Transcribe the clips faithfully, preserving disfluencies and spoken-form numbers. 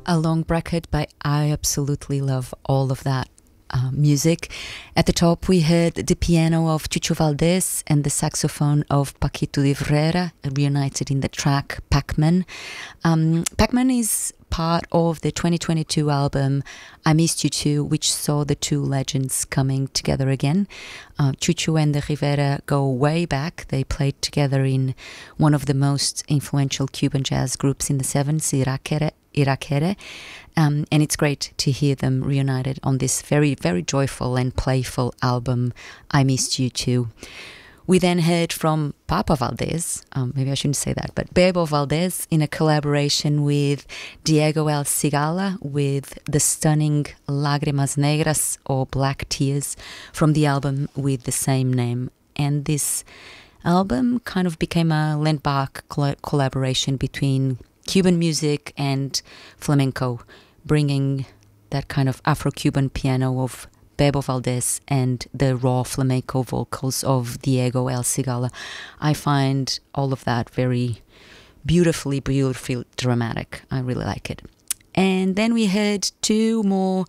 a long bracket, but I absolutely love all of that uh, music. At the top, we heard the piano of Chucho Valdés and the saxophone of Paquito D'Ivrea, reunited in the track Pac-Man. Um, Pac-Man is part of the twenty twenty-two album I Missed You Too, which saw the two legends coming together again. Uh, Chucho and the Rivera go way back. They played together in one of the most influential Cuban jazz groups in the seventies, Irakere. Irakere. Um, and it's great to hear them reunited on this very, very joyful and playful album, I Missed You Too. We then heard from Papa Valdés, um, maybe I shouldn't say that, but Bebo Valdés in a collaboration with Diego El Cigala with the stunning Lágrimas Negras, or Black Tears, from the album with the same name. And this album kind of became a landmark col- collaboration between Cuban music and flamenco, bringing that kind of Afro-Cuban piano of Bebo Valdés and the raw flamenco vocals of Diego El Cigala. I find all of that very beautifully, beautifully dramatic. I really like it. And then we heard two more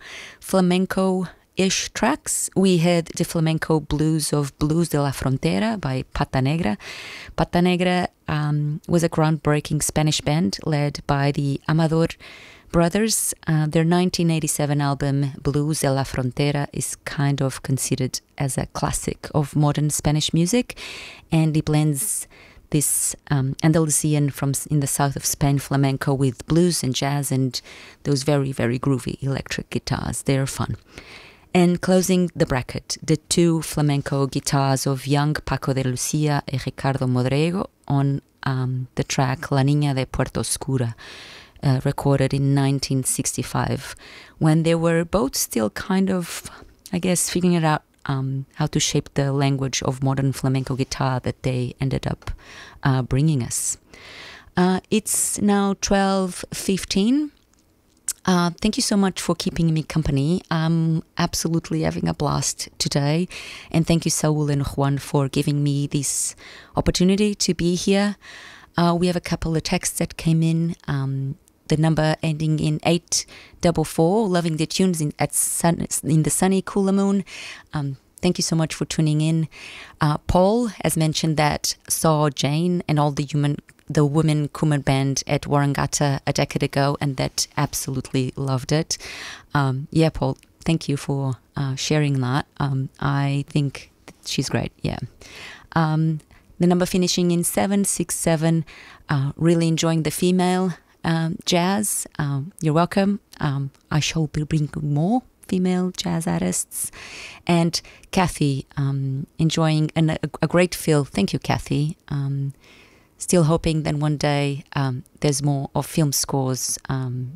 flamenco-ish tracks. We heard the flamenco blues of Blues de la Frontera by Pata Negra. Pata Negra um, was a groundbreaking Spanish band led by the Amador brothers. Uh, their nineteen eighty-seven album Blues de la Frontera is kind of considered as a classic of modern Spanish music, and it blends this um, Andalusian from in the south of Spain flamenco with blues and jazz and those very, very groovy electric guitars. They're fun. And closing the bracket, the two flamenco guitars of young Paco de Lucia and Ricardo Modrego on um, the track La Niña de Puerto Oscura, Uh, recorded in nineteen sixty-five, when they were both still kind of, I guess, figuring out um, how to shape the language of modern flamenco guitar that they ended up uh, bringing us. Uh, it's now twelve fifteen. Uh, thank you so much for keeping me company. I'm absolutely having a blast today. And thank you, Saul and Juan, for giving me this opportunity to be here. Uh, we have a couple of texts that came in. Um, the number ending in eight four four, loving the tunes in, at sun, in the sunny Coolamon. Um, thank you so much for tuning in. Uh, Paul has mentioned that saw Jane and all the human, the women Kumar band at Warangata a decade ago, and that absolutely loved it. Um, yeah, Paul, thank you for uh, sharing that. Um, I think she's great, yeah. Um, the number finishing in seven six seven, uh, really enjoying the female Um, jazz. Um, you're welcome. Um, I shall be bringing more female jazz artists. And Kathy, um, enjoying an, a, a great feel. Thank you, Kathy. Um, still hoping that one day um, there's more of film scores, um,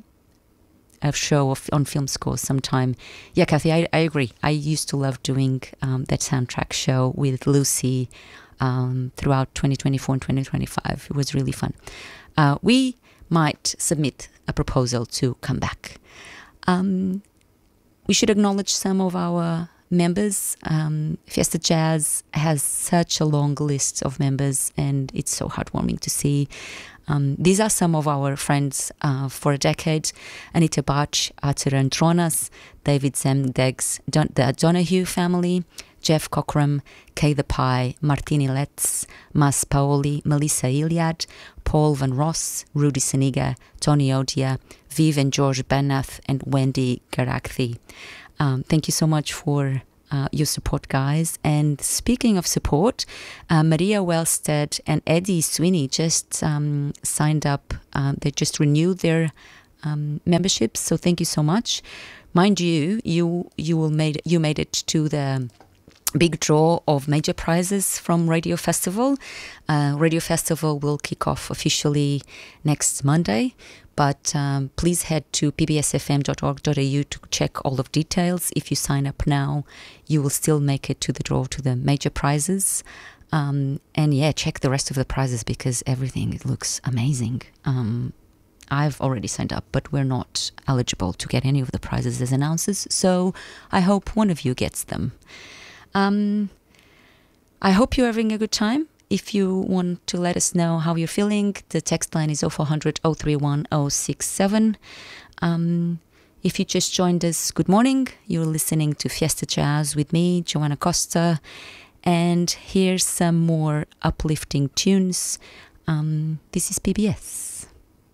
a show of, on film scores sometime. Yeah, Kathy, I, I agree. I used to love doing um, that soundtrack show with Lucy um, throughout twenty twenty-four and twenty twenty-five. It was really fun. Uh, we might submit a proposal to come back. Um, we should acknowledge some of our members. Um, Fiesta Jazz has such a long list of members, and it's so heartwarming to see. Um, these are some of our friends uh, for a decade: Anita Bach, Arthur Antronas, David Zemdegs, Don- the Donahue family, Jeff Cockram, Kay the Pie, Martini Letts, Mas Paoli, Melissa Iliad, Paul Van Ross, Rudy Saniga, Tony Odia, Viv and George Banath, and Wendy Garakthi. Um, thank you so much for uh, your support, guys. And speaking of support, uh, Maria Wellstead and Eddie Sweeney just um, signed up. Uh, they just renewed their um, memberships, so thank you so much. Mind you, you you will made you made it to the big draw of major prizes from Radio Festival. Uh, Radio Festival will kick off officially next Monday, but um, please head to p b s f m dot org dot a u to check all of details. If you sign up now, you will still make it to the draw to the major prizes. Um, and yeah, check the rest of the prizes because everything looks amazing. Um, I've already signed up, but we're not eligible to get any of the prizes as announcers, so I hope one of you gets them. Um, I hope you're having a good time, if you want to let us know how you're feeling, the text line is oh four hundred, oh three one, oh six seven. Um, if you just joined us, good morning. You're listening to Fiesta Jazz with me, Joanna Costa. And here's some more uplifting tunes. Um, this is P B S.